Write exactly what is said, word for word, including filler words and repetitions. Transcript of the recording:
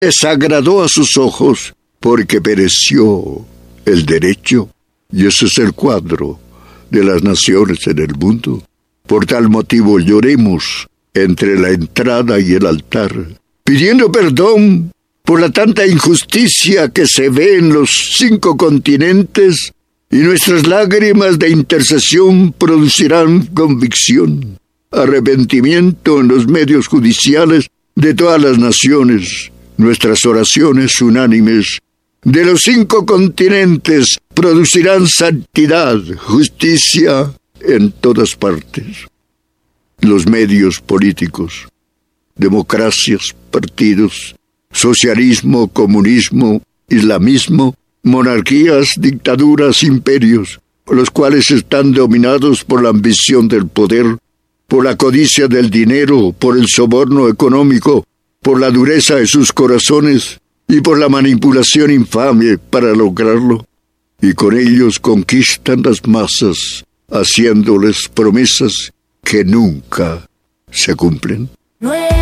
desagradó a sus ojos, porque pereció el derecho. Y ese es el cuadro de las naciones en el mundo. Por tal motivo lloremos entre la entrada y el altar, pidiendo perdón por la tanta injusticia que se ve en los cinco continentes, y nuestras lágrimas de intercesión producirán convicción, arrepentimiento en los medios judiciales de todas las naciones. Nuestras oraciones unánimes de los cinco continentes producirán santidad, justicia en todas partes. Los medios políticos, democracias, partidos, socialismo, comunismo, islamismo, monarquías, dictaduras, imperios, los cuales están dominados por la ambición del poder, por la codicia del dinero, por el soborno económico, por la dureza de sus corazones y por la manipulación infame para lograrlo. Y con ellos conquistan las masas, haciéndoles promesas que nunca se cumplen.